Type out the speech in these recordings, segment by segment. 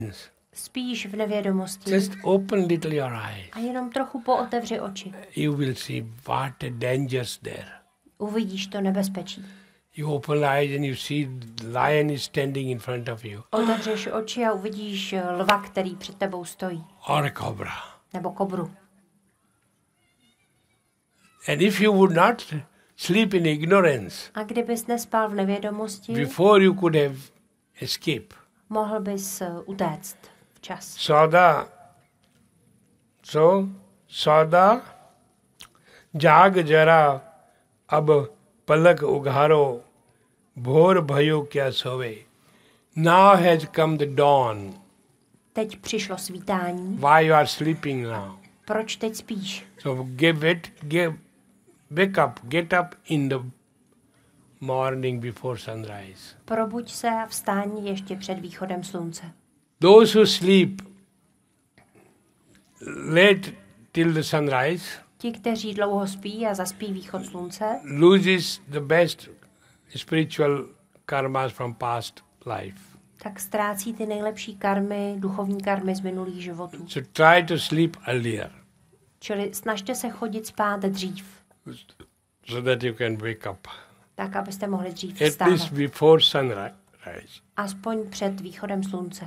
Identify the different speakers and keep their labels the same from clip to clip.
Speaker 1: Spíš v nevědomosti.
Speaker 2: Just open little your eyes.
Speaker 1: A jenom trochu pootevři oči.
Speaker 2: You will see what the dangers there.
Speaker 1: Uvidíš to nebezpečí.
Speaker 2: You open eyes and you see the lion is standing in front of you.
Speaker 1: Otevřeš oči a uvidíš lva, který před tebou stojí.
Speaker 2: Or a cobra.
Speaker 1: Nebo kobru.
Speaker 2: And if you would not sleep in ignorance,
Speaker 1: A kdybys nespal v nevědomosti,
Speaker 2: before you could have escape.
Speaker 1: mohl bys utéct včas.
Speaker 2: सौदा जाग जरा अब पलक उघारो भोर भयो क्या सोवे. Now has come the dawn.
Speaker 1: Teď přišlo svítání.
Speaker 2: Why you are sleeping now?
Speaker 1: Proč teď spíš?
Speaker 2: So wake up, get up in the morning before sunrise.
Speaker 1: Probuď se a vstáň ještě před východem slunce.
Speaker 2: Those who sleep late till the sunrise
Speaker 1: Ti, kteří dlouho spí a zaspí východ slunce,
Speaker 2: loses the best spiritual karmas from past life.
Speaker 1: tak ztrácí ty nejlepší karmy, duchovní karmy z minulých životů.
Speaker 2: So try to sleep earlier
Speaker 1: Čili snažte se chodit spát dřív,
Speaker 2: so that you can wake up.
Speaker 1: tak abyste mohli dřív
Speaker 2: At least
Speaker 1: vstávat.
Speaker 2: before sunrise.
Speaker 1: Aspoň před východem slunce.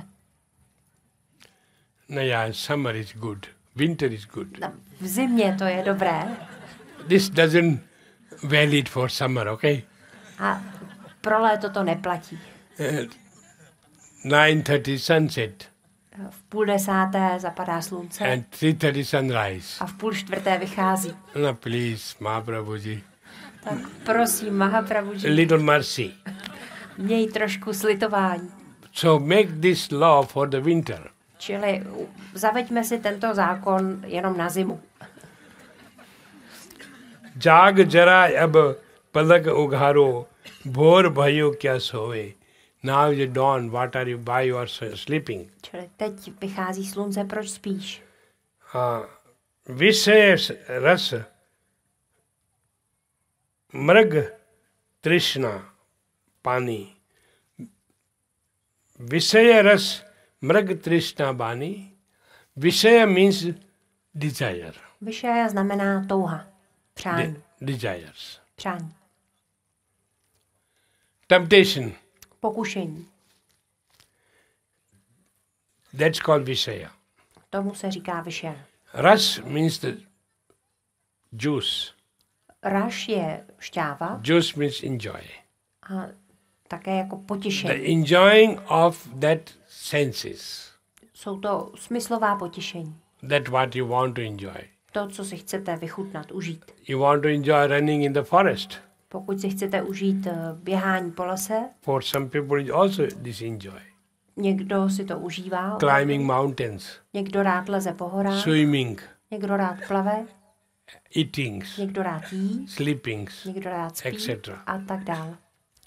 Speaker 2: No, yeah, summer is good. Winter is good.
Speaker 1: No, v zimě to je dobré.
Speaker 2: This doesn't valid for summer, okay?
Speaker 1: A pro léto to neplatí.
Speaker 2: 9:30 sunset
Speaker 1: V 9:30 zapadá slunce
Speaker 2: and 3:30 sunrise.
Speaker 1: a v 3:30 vychází.
Speaker 2: No, please, Mahaprabhuji.
Speaker 1: Tak prosím,
Speaker 2: A
Speaker 1: Mahaprabhuji,
Speaker 2: little mercy.
Speaker 1: měj trošku slitování.
Speaker 2: So make this law for the winter.
Speaker 1: Čili zaveďme si tento zákon jenom na zimu.
Speaker 2: जाग जरा अब पलक उघारो भोर भयो क्या सोए. Now is the dawn. What are you? Why you are sleeping?
Speaker 1: Čili teď vychází slunce, proč spíš?
Speaker 2: विषय रस मृग तृष्णा पानी. विषय रस मृग तृष्णा पानी. विषय means desire.
Speaker 1: Vyšeja znamená touha, přání,
Speaker 2: Desires.
Speaker 1: přání,
Speaker 2: Temptation.
Speaker 1: pokušení.
Speaker 2: That's called Vishaya.
Speaker 1: Tomu se říká vyšeja.
Speaker 2: Ras means the juice.
Speaker 1: Raš je šťáva
Speaker 2: Juice means enjoy.
Speaker 1: a také jako
Speaker 2: The
Speaker 1: potěšení.
Speaker 2: enjoying of that senses.
Speaker 1: Jsou to smyslová potěšení.
Speaker 2: That what you want to enjoy.
Speaker 1: To, co si chcete vychutnat, užít.
Speaker 2: You want to enjoy running in the forest.
Speaker 1: Pokud si chcete užít běhání po lese,
Speaker 2: For some people it also this enjoy.
Speaker 1: někdo si to užívá,
Speaker 2: Climbing mountains,
Speaker 1: někdo rád leze po horách,
Speaker 2: swimming,
Speaker 1: někdo rád plave,
Speaker 2: eatings,
Speaker 1: někdo rád jí,
Speaker 2: sleepings,
Speaker 1: někdo rád spí
Speaker 2: etc.
Speaker 1: a tak dále.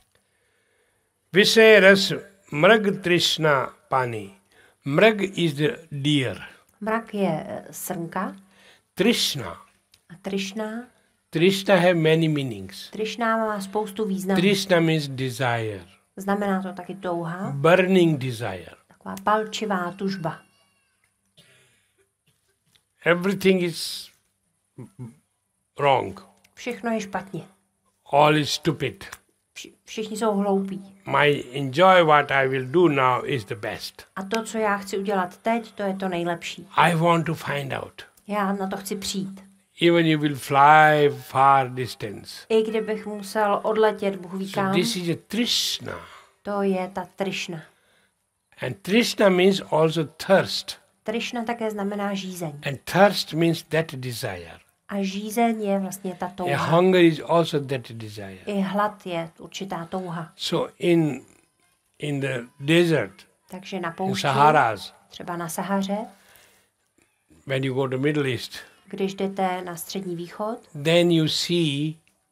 Speaker 2: Vishay ras mrag trishna pani. Mrag is the deer.
Speaker 1: Mrak je srnka
Speaker 2: Trishna.
Speaker 1: a Trišna.
Speaker 2: Trishna have many meanings.
Speaker 1: Trišna má spoustu významů.
Speaker 2: Trishna means desire.
Speaker 1: Znamená to taky touha,
Speaker 2: Burning desire.
Speaker 1: taková palčivá tužba.
Speaker 2: Everything is wrong.
Speaker 1: Všechno je špatně.
Speaker 2: All is stupid.
Speaker 1: Všichni jsou hloupí.
Speaker 2: My enjoy what I will do now is the best.
Speaker 1: A to, co já chci udělat teď, to je to nejlepší.
Speaker 2: I want to find out.
Speaker 1: Já na to chci přijít.
Speaker 2: Even you will fly far distance.
Speaker 1: I kdybych musel odletět, Bůh ví
Speaker 2: So
Speaker 1: kam,
Speaker 2: this is a Trishna.
Speaker 1: to je ta Trišna.
Speaker 2: And Trishna means also thirst.
Speaker 1: Trišna také znamená žízeň.
Speaker 2: And thirst means that desire.
Speaker 1: A žízeň je vlastně ta
Speaker 2: A
Speaker 1: touha.
Speaker 2: hunger is also that desire.
Speaker 1: I hlad je určitá touha.
Speaker 2: So in the desert,
Speaker 1: Takže na
Speaker 2: in
Speaker 1: poušti,
Speaker 2: Saharas,
Speaker 1: třeba na Sahaře,
Speaker 2: when you go to Middle East,
Speaker 1: když jdete na Střední východ,
Speaker 2: then you see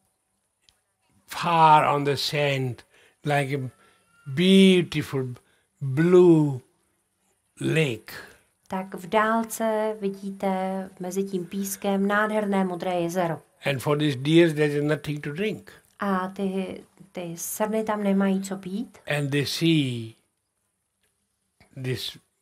Speaker 2: far on the sand like a beautiful blue lake.
Speaker 1: tak v dálce vidíte mezi tím pískem nádherné modré jezero.
Speaker 2: And for these deers there is nothing to drink.
Speaker 1: A ty srny tam nemají co pít
Speaker 2: And they see this